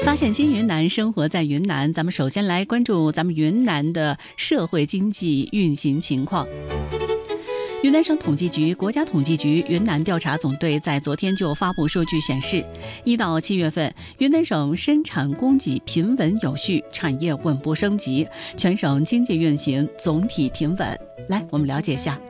发现新云南，生活在云南。咱们首先来关注咱们云南的社会经济运行情况。云南省统计局、国家统计局云南调查总队在昨天就发布数据显示，1到7月份，云南省生产供给平稳有序，产业稳步升级，全省经济运行总体平稳。来，我们了解一下。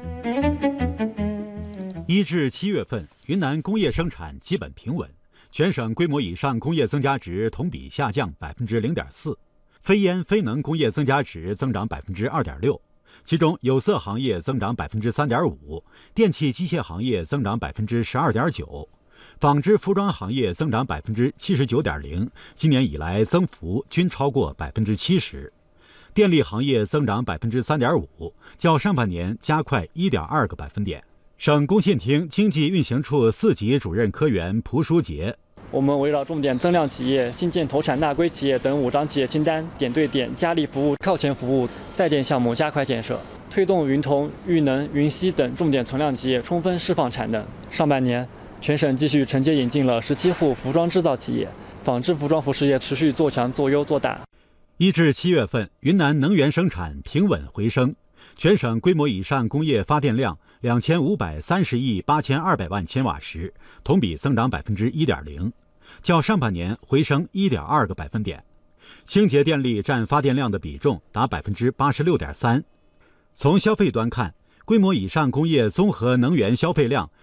1至7月份，云南工业生产基本平稳，全省规模以上工业增加值同比下降0.4%，非烟非能工业增加值增长2.6%。其中有色行业增长3.5%，电气机械行业增长12.9%，纺织服装行业增长79.0%，今年以来增幅均超过70%。电力行业增长3.5%，较上半年加快1.2个百分点。省工信厅经济运行处4级主任科员蒲书杰。 我们围绕重点增量企业、新建投产纳规企业等5张企业清单，点对点、加力服务、靠前服务在建项目加快建设，推动云铜、豫能、云锡等重点存量企业充分释放产能。上半年，全省继续承接引进了17户服装制造企业，纺织服装服饰业持续做强、做优、做大。 1至7月份，云南能源生产平稳回升，全省规模以上工业发电量2530亿8200万千瓦时，同比增长1.0%，较上半年回升1.2个百分点。清洁电力占发电量的比重达86.3%。从消费端看，规模以上工业综合能源消费量